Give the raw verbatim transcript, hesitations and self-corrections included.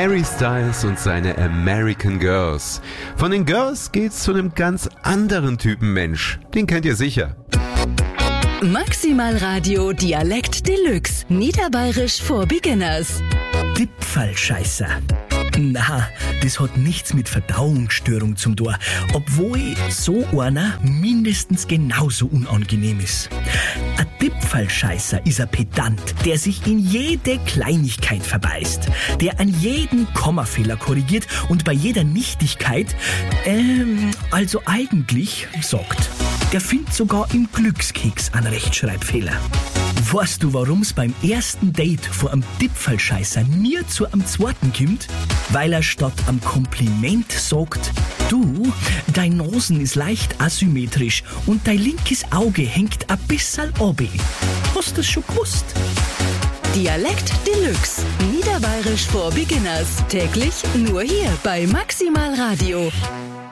Harry Styles und seine American Girls. Von den Girls geht's zu einem ganz anderen Typen Mensch. Den kennt ihr sicher. Maximal Radio Dialekt Deluxe. Niederbayerisch for Beginners. Dipfelscheißer. Na, das hat nichts mit Verdauungsstörung zum tun, obwohl so einer mindestens genauso unangenehm ist. Ein Dipfelscheißer ist ein Pedant, der sich in jede Kleinigkeit verbeißt, der an jeden Kommafehler korrigiert und bei jeder Nichtigkeit, ähm, also eigentlich sagt. Der findet sogar im Glückskeks einen Rechtschreibfehler. Weißt du, warum's beim ersten Date vor einem Dipfelscheißer nie zu einem zweiten kommt? Weil er statt am Kompliment sagt, du, dein Nasen ist leicht asymmetrisch und dein linkes Auge hängt ein bisschen oben. Hast du das schon gewusst? Dialekt Deluxe. Niederbayerisch for Beginners. Täglich nur hier bei Maximal Radio.